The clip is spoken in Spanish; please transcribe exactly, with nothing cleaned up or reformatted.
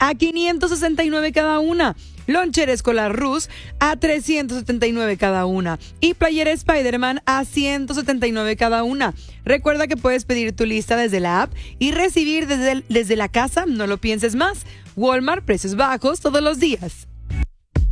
a quinientos sesenta y nueve cada una. Lonchera escolar Rus a trescientos setenta y nueve cada una. Y playera Spider-Man a ciento setenta y nueve cada una. Recuerda que puedes pedir tu lista desde la app y recibir desde, el, desde la casa. No lo pienses más. Walmart, precios bajos todos los días.